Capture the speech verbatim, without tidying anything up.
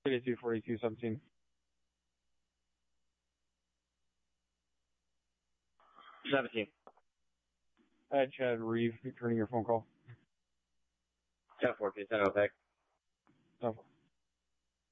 eighty-two forty-two seventeen. seventeen. Hi, Chad Reeve, returning your phone call. ten fourteen, ten OPEC.